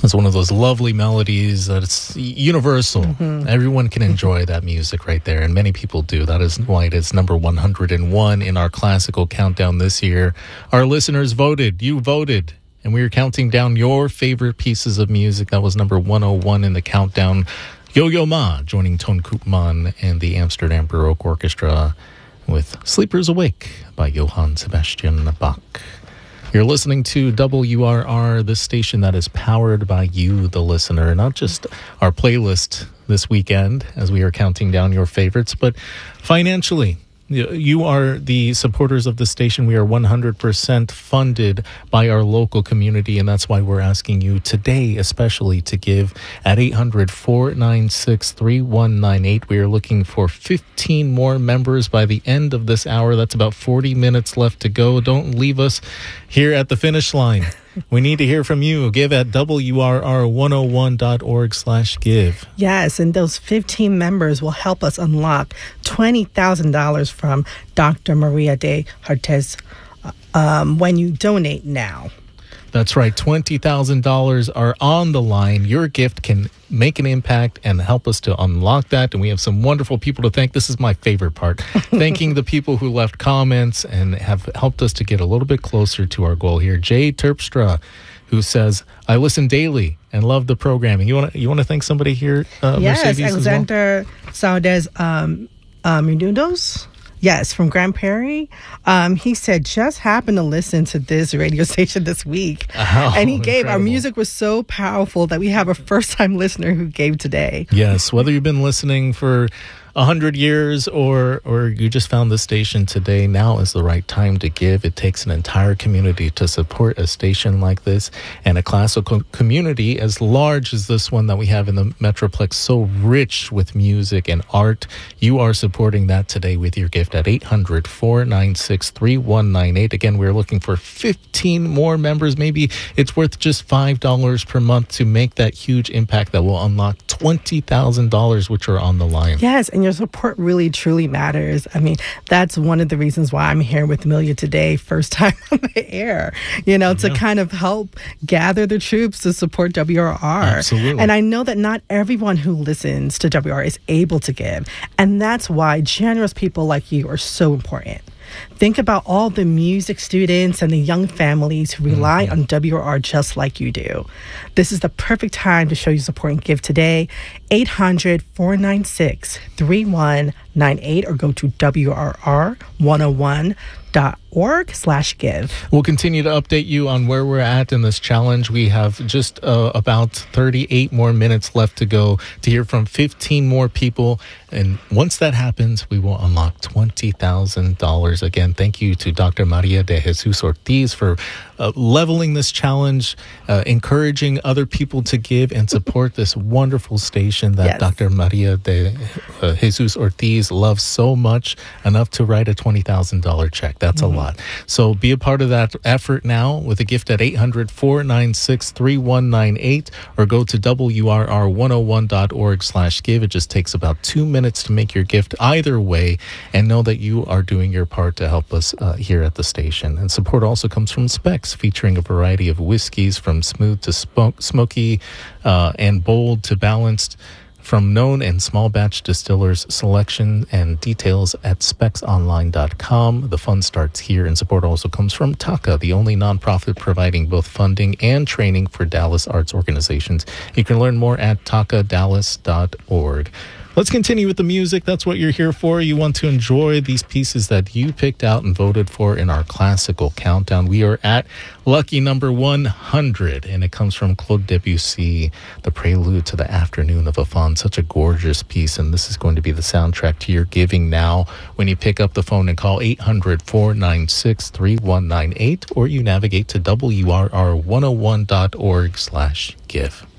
It's one of those lovely melodies that it's universal. Everyone can enjoy that music right there, and many people do. That is why it is number 101 in our classical countdown this year. Our listeners voted. You voted. And we are counting down your favorite pieces of music. That was number 101 in the countdown. Yo-Yo Ma joining Ton Koopman and the Amsterdam Baroque Orchestra with Sleepers Awake by Johann Sebastian Bach. You're listening to WRR, the station that is powered by you, the listener. Not just our playlist this weekend as we are counting down your favorites, but financially. You are the supporters of the station. We are 100% funded by our local community, and that's why we're asking you today especially to give at 800-496-3198. We are looking for 15 more members by the end of this hour. That's about 40 minutes left to go. Don't leave us here at the finish line. We need to hear from you. Give at WRR101.org/give. Yes, and those 15 members will help us unlock $20,000 from Dr. Maria de Artes when you donate now. That's right. $20,000 are on the line. Your gift can make an impact and help us to unlock that. And we have some wonderful people to thank. This is my favorite part. Thanking the people who left comments and have helped us to get a little bit closer to our goal here. Jay Terpstra, who says, I listen daily and love the programming. You want to thank somebody here, yes, Mercedes? Alexander Saudez Minudos. Yes, from Grand Prairie. He said, just happened to listen to this radio station this week. Oh, and he gave, incredible. Our music was so powerful that we have a first-time listener who gave today. Yes, whether you've been listening for 100 years or you just found the station today, now is the right time to give. It takes an entire community to support a station like this, and a classical community as large as this one that we have in the Metroplex, so rich with music and art. You are supporting that today with your gift at 800-496-3198. Again, we're looking for 15 more members. Maybe it's worth just $5 per month to make that huge impact that will unlock $20,000, which are on the line. Yes, and your support really, truly matters. I mean, that's one of the reasons why I'm here with Amelia today, first time on the air, to kind of help gather the troops to support WRR. Absolutely. And I know that not everyone who listens to WRR is able to give. And that's why generous people like you are so important. Think about all the music students and the young families who rely on WRR just like you do. This is the perfect time to show your support and give today. 800-496-3198 or go to WRR101.org/give. We'll continue to update you on where we're at in this challenge. We have just about 38 more minutes left to go to hear from 15 more people. And once that happens, we will unlock $20,000. Again, thank you to Dr. Maria de Jesus Ortiz for leveling this challenge, encouraging other people to give and support this wonderful station that Dr. Maria de Jesus Ortiz loves so much, enough to write a $20,000 check. That's a lot. So be a part of that effort now with a gift at 800-496-3198 or go to WRR101.org/give. It just takes about 2 minutes to make your gift either way, and know that you are doing your part to help us here at the station. And support also comes from Specs, featuring a variety of whiskeys from smooth to smoky and bold to balanced, from known and small batch distillers. Selection and details at specsonline.com. The fun starts here, and support also comes from TACA, the only nonprofit providing both funding and training for Dallas arts organizations. You can learn more at tacadallas.org. Let's continue with the music. That's what you're here for. You want to enjoy these pieces that you picked out and voted for in our classical countdown. We are at lucky number 100, and it comes from Claude Debussy, the prelude to the Afternoon of a Faun. Such a gorgeous piece, and this is going to be the soundtrack to your giving now when you pick up the phone and call 800-496-3198, or you navigate to WRR101.org/give.